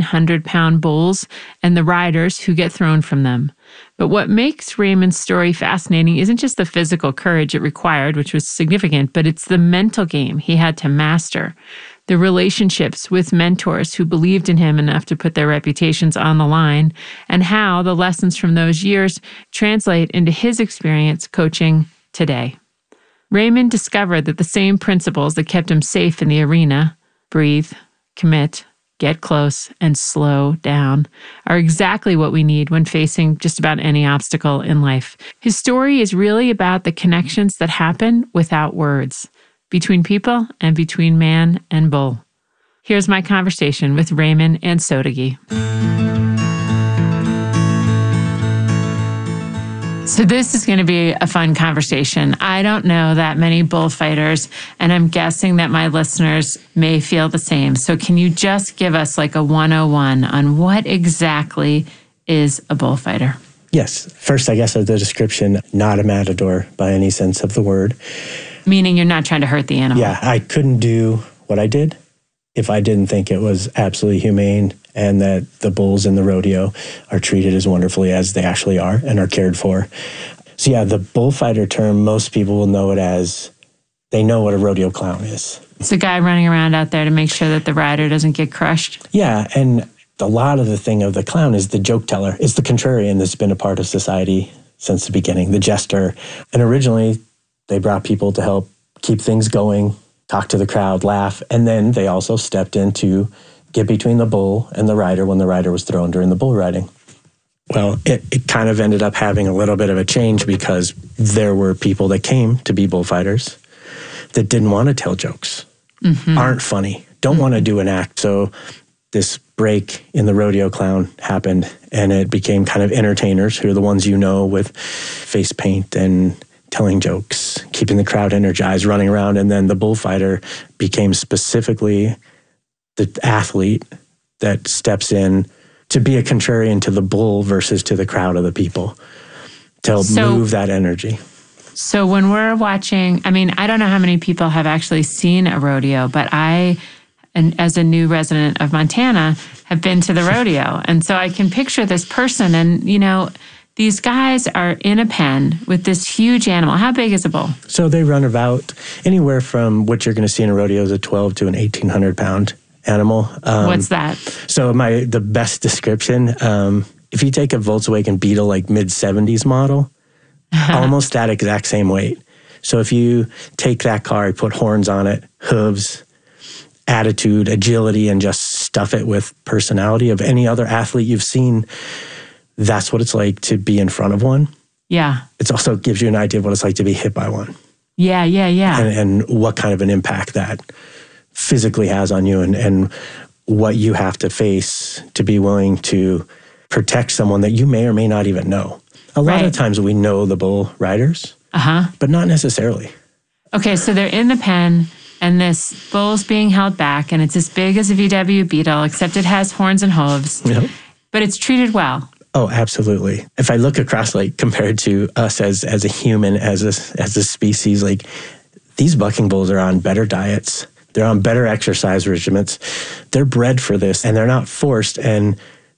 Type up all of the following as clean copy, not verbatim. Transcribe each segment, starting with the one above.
1,800-pound bulls and the riders who get thrown from them. But what makes Raymond's story fascinating isn't just the physical courage it required, which was significant, but it's the mental game he had to master, the relationships with mentors who believed in him enough to put their reputations on the line, and how the lessons from those years translate into his experience coaching today. Raymond discovered that the same principles that kept him safe in the arena, breathe, commit, get close, and slow down, are exactly what we need when facing just about any obstacle in life. His story is really about the connections that happen without words, between people and between man and bull. Here's my conversation with Raymond Ansotegi. So this is going to be a fun conversation. I don't know that many bullfighters, and I'm guessing that my listeners may feel the same. So can you just give us like a 101 on what exactly is a bullfighter? Yes. First, I guess, the description, not a matador by any sense of the word. Meaning you're not trying to hurt the animal. Yeah, I couldn't do what I did if I didn't think it was absolutely humane and that the bulls in the rodeo are treated as wonderfully as they actually are and are cared for. So yeah, the bullfighter term, most people will know it as, they know what a rodeo clown is. It's a guy running around out there to make sure that the rider doesn't get crushed. Yeah, and a lot of the thing of the clown is the joke teller. It's the contrarian that's been a part of society since the beginning, the jester. And originally, they brought people to help keep things going, talk to the crowd, laugh, and then they also stepped in to get between the bull and the rider when the rider was thrown during the bull riding. Well, it kind of ended up having a little bit of a change because there were people that came to be bullfighters that didn't want to tell jokes, aren't funny, don't want to do an act. So this break in the rodeo clown happened, and it became kind of entertainers who are the ones you know with face paint and telling jokes, keeping the crowd energized, running around. And then the bullfighter became specifically the athlete that steps in to be a contrarian to the bull versus to the crowd of the people, to move that energy. So when we're watching, I mean, I don't know how many people have actually seen a rodeo, but I, and as a new resident of Montana, have been to the rodeo. And so I can picture this person and, you know, these guys are in a pen with this huge animal. How big is a bull? So they run about anywhere from what you're going to see in a rodeo is a 12 to an 1,800-pound animal. What's that? So the best description, if you take a Volkswagen Beetle, like mid-70s model, almost that exact same weight. So if you take that car, you put horns on it, hooves, attitude, agility, and just stuff it with personality of any other athlete you've seen, that's what it's like to be in front of one. Yeah. It also gives you an idea of what it's like to be hit by one. Yeah. And what kind of an impact that physically has on you and what you have to face to be willing to protect someone that you may or may not even know. A lot of times we know the bull riders, but not necessarily. Okay, so they're in the pen and this bull's being held back and it's as big as a VW Beetle, except it has horns and hooves, but it's treated well. Oh, absolutely. If I look across, like, compared to us as a human, as a species, like, these bucking bulls are on better diets. They're on better exercise regimens. They're bred for this, and they're not forced, and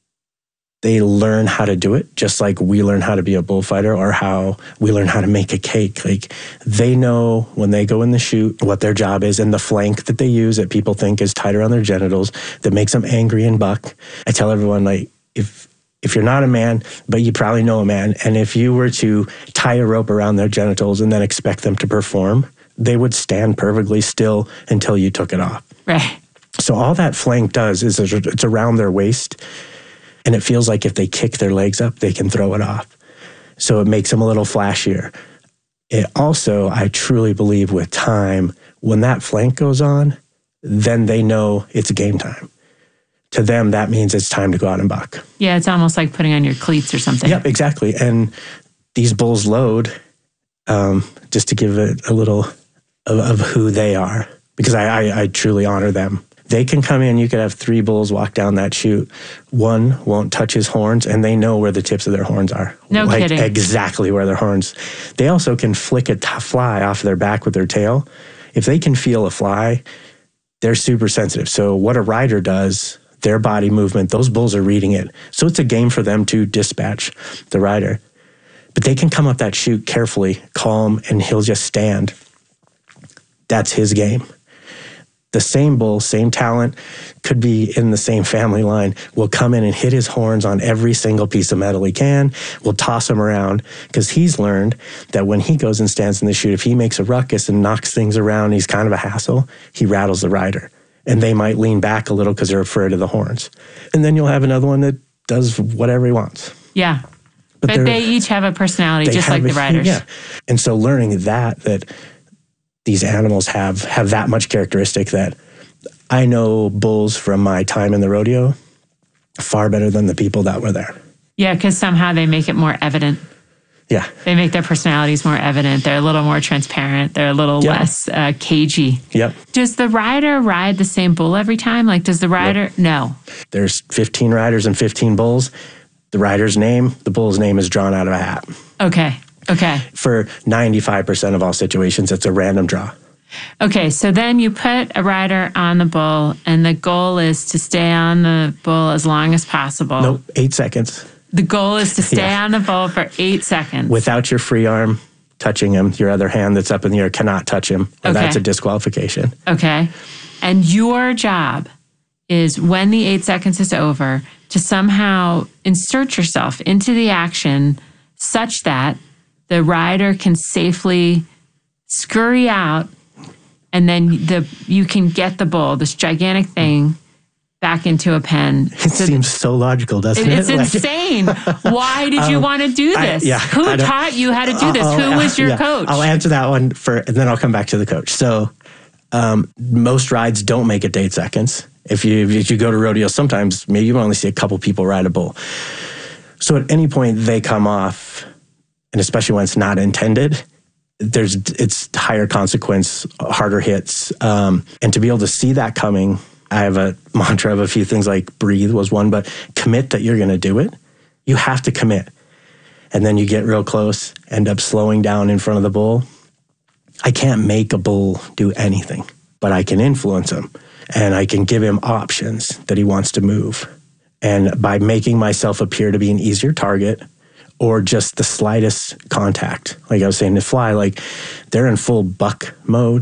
they learn how to do it, just like we learn how to be a bullfighter or how we learn how to make a cake. Like, they know when they go in the chute what their job is, and the flank that they use that people think is tight around their genitals that makes them angry and buck. I tell everyone, like, if you're not a man, but you probably know a man, and if you were to tie a rope around their genitals and then expect them to perform, they would stand perfectly still until you took it off. Right. So all that flank does is it's around their waist, and it feels like if they kick their legs up, they can throw it off. So it makes them a little flashier. It also, I truly believe with time, when that flank goes on, then they know it's game time. To them, that means it's time to go out and buck. Yeah, it's almost like putting on your cleats or something. Yep, exactly. And these bulls load, just to give it a little of who they are, because I truly honor them. They can come in, you could have 3 bulls walk down that chute. One won't touch his horns, and they know where the tips of their horns are. No kidding. Exactly where their horns. They also can flick a fly off their back with their tail. If they can feel a fly, they're super sensitive. So what a rider does, their body movement. Those bulls are reading it. So it's a game for them to dispatch the rider. But they can come up that chute carefully, calm, and he'll just stand. That's his game. The same bull, same talent, could be in the same family line, will come in and hit his horns on every single piece of metal he can, will toss him around, because he's learned that when he goes and stands in the chute, if he makes a ruckus and knocks things around, he's kind of a hassle, he rattles the rider. And they might lean back a little because they're afraid of the horns. And then you'll have another one that does whatever he wants. Yeah. But they each have a personality, just like the riders. Yeah. And so learning that these animals have that much characteristic that I know bulls from my time in the rodeo far better than the people that were there. Yeah, because somehow they make it more evident. Yeah. They make their personalities more evident. They're a little more transparent. They're a little less cagey. Yep. Does the rider ride the same bull every time? Like, does the rider? Yep. No. There's 15 riders and 15 bulls. The rider's name, the bull's name is drawn out of a hat. Okay. For 95% of all situations, it's a random draw. Okay, so then you put a rider on the bull, and the goal is to stay on the bull as long as possible. Nope, 8 seconds. The goal is to stay on the bull for 8 seconds. Without your free arm touching him, your other hand that's up in the air cannot touch him, or that's a disqualification. Okay, and your job is, when the 8 seconds is over, to somehow insert yourself into the action such that the rider can safely scurry out, and then you can get the bull, this gigantic thing, back into a pen. It seems so logical, doesn't it? It's insane. Why did you want to do this? Who taught you how to do this? Who was your coach? I'll answer that one and then I'll come back to the coach. So most rides don't make it to 8 seconds. If you go to rodeo, sometimes maybe you only see a couple people ride a bull. So at any point they come off, and especially when it's not intended, it's higher consequence, harder hits. And to be able to see that coming, I have a mantra of a few things, like breathe was one, but commit that you're going to do it. You have to commit. And then you get real close, end up slowing down in front of the bull. I can't make a bull do anything, but I can influence him. And I can give him options that he wants to move. And by making myself appear to be an easier target, or just the slightest contact, like I was saying, to fly, like they're in full buck mode,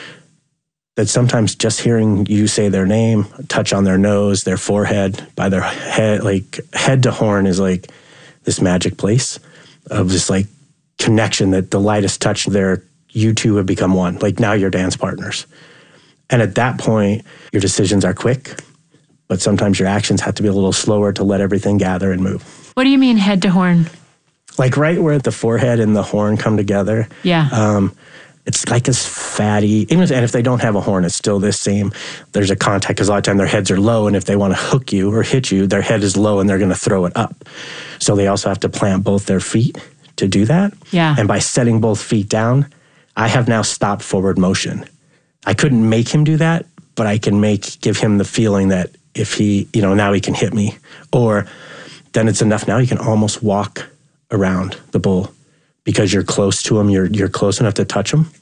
that sometimes just hearing you say their name, touch on their nose, their forehead, by their head, like head to horn is like this magic place of this like connection that the lightest touch there, you two have become one. Like now you're dance partners. And at that point, your decisions are quick, but sometimes your actions have to be a little slower to let everything gather and move. What do you mean head to horn? Like right where the forehead and the horn come together. Yeah. It's like this fatty, and if they don't have a horn, it's still this same, there's a contact, because a lot of times their heads are low, and if they want to hook you or hit you, their head is low and they're going to throw it up. So they also have to plant both their feet to do that. Yeah. And by setting both feet down, I have now stopped forward motion. I couldn't make him do that, but I can give him the feeling that if he, now he can hit me, or then it's enough. Now you can almost walk around the bull because you're close to him. You're close enough to touch him.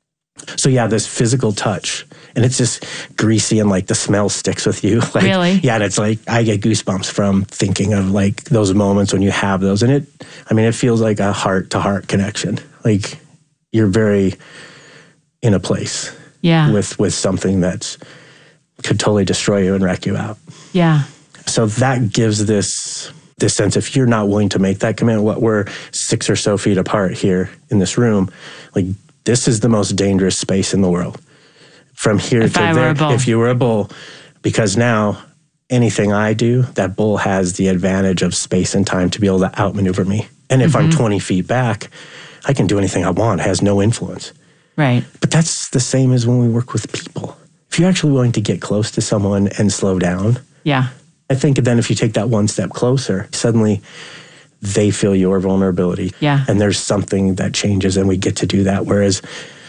So yeah, this physical touch, and it's just greasy, and like the smell sticks with you. Like, really? Yeah, and it's like I get goosebumps from thinking of like those moments when you have those, and it feels like a heart to heart connection. Like you're very in a place. Yeah. With something that could totally destroy you and wreck you out. Yeah. So that gives this sense, if you're not willing to make that commitment, we're 6 or so feet apart here in this room, like this is the most dangerous space in the world. From here to there, if you were a bull, because now anything I do, that bull has the advantage of space and time to be able to outmaneuver me. And if I'm 20 feet back, I can do anything I want. It has no influence. Right. But that's the same as when we work with people. If you're actually willing to get close to someone and slow down, yeah, I think then if you take that one step closer, suddenly they feel your vulnerability. Yeah. And there's something that changes, and we get to do that. Whereas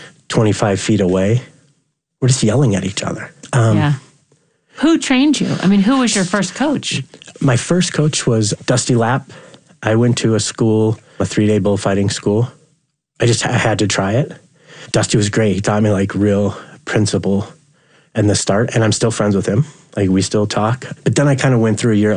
25 feet away, we're just yelling at each other. Yeah. Who trained you? I mean, who was your first coach? My first coach was Dusty Lapp. I went to a 3-day bullfighting school. I had to try it. Dusty was great. He taught me like real principle in the start, and I'm still friends with him. Like, we still talk. But then I kind of went through a year